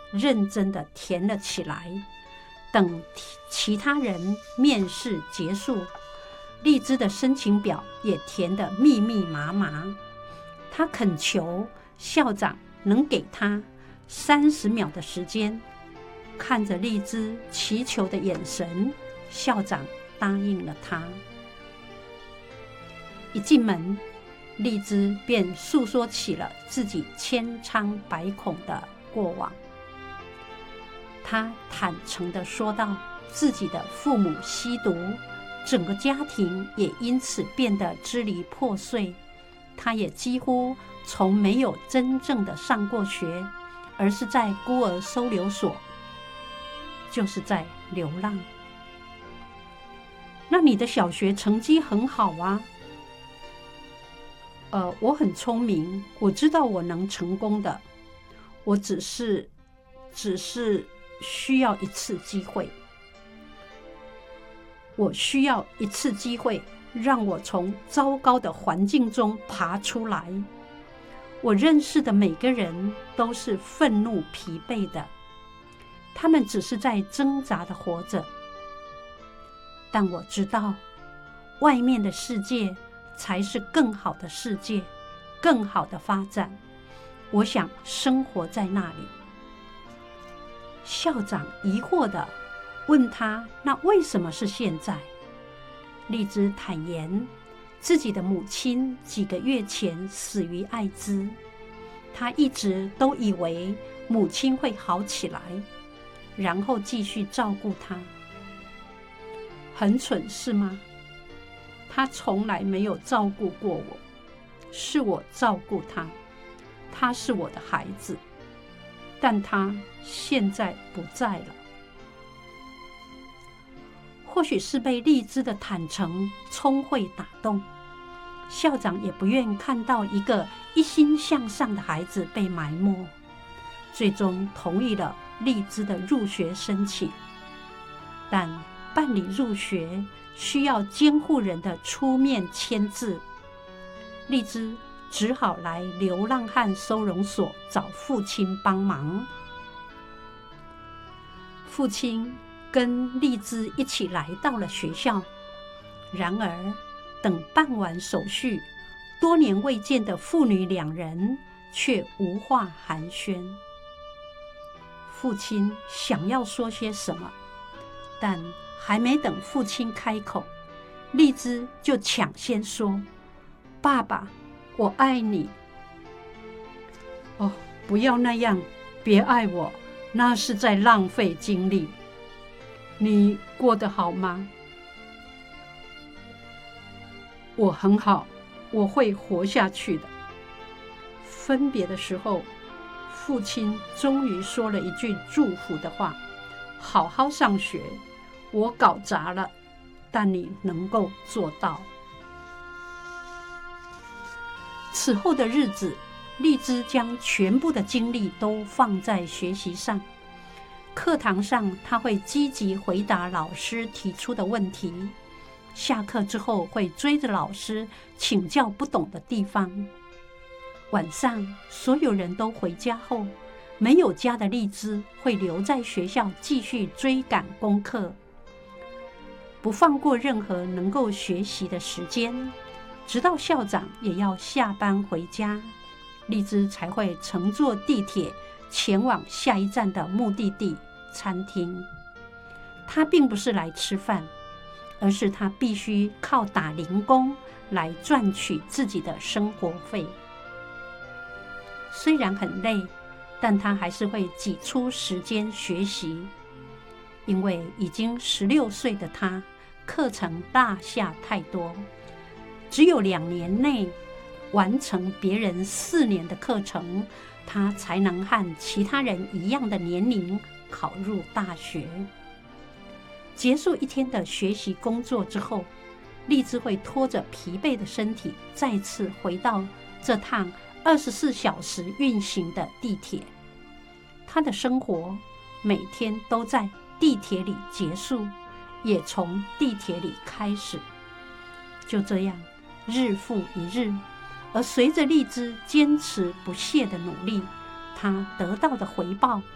认真地填了起来。等其他人面试结束，荔枝的申请表也填得密密麻麻。他恳求校长能给他30秒的时间。看着荔枝祈求的眼神，校长答应了他。一进门，荔枝便诉说起了自己千疮百孔的过往。他坦诚地说道，自己的父母吸毒，整个家庭也因此变得支离破碎。他也几乎从没有真正的上过学，而是在孤儿收留所，就是在流浪。那你的小学成绩很好啊？我很聪明，我知道我能成功的，我只是需要一次机会。我需要一次机会，让我从糟糕的环境中爬出来。我认识的每个人都是愤怒疲惫的，他们只是在挣扎地活着。但我知道，外面的世界才是更好的世界，更好的发展。我想生活在那里。校长疑惑地问他，那为什么是现在？荔枝坦言，自己的母亲几个月前死于艾滋，他一直都以为母亲会好起来，然后继续照顾她。很蠢是吗？他从来没有照顾过我，是我照顾他，他是我的孩子，但他现在不在了。或许是被荔枝的坦诚聪慧打动，校长也不愿看到一个一心向上的孩子被埋没，最终同意了荔枝的入学申请。但办理入学需要监护人的出面签字，荔枝只好来流浪汉收容所找父亲帮忙。父亲跟荔枝一起来到了学校，然而等办完手续，多年未见的父女2人却无话寒暄。父亲想要说些什么，但还没等父亲开口，荔枝就抢先说：“爸爸，我爱你。”哦，不要那样，别爱我，那是在浪费精力。你过得好吗？我很好，我会活下去的。分别的时候，父亲终于说了一句祝福的话：“好好上学，我搞砸了，但你能够做到。”此后的日子，荔枝将全部的精力都放在学习上。课堂上，他会积极回答老师提出的问题；下课之后，会追着老师请教不懂的地方。晚上，所有人都回家后，没有家的荔枝会留在学校继续追赶功课，不放过任何能够学习的时间，直到校长也要下班回家，荔枝才会乘坐地铁前往下一站的目的地餐厅。他并不是来吃饭，而是他必须靠打零工来赚取自己的生活费。虽然很累，但他还是会挤出时间学习，因为已经16岁的他，课程落下太多，只有2年内完成别人4年的课程，他才能和其他人一样的年龄考入大学。结束一天的学习工作之后，荔枝会拖着疲惫的身体再次回到这趟24小时运行的地铁。他的生活每天都在地铁里结束，也从地铁里开始。就这样，日复一日，而随着荔枝坚持不懈的努力，他得到的回报